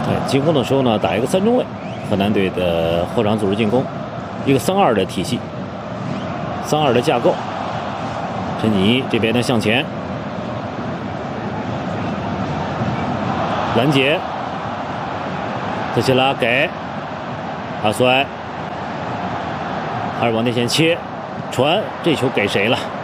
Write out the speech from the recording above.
进攻的时候呢，打一个3中卫，河南队的后场组织进攻，一个3-2的体系，3-2的架构。陈妮这边呢向前，拦截，特谢拉给阿苏埃，还是往内线切，传，这球给谁了？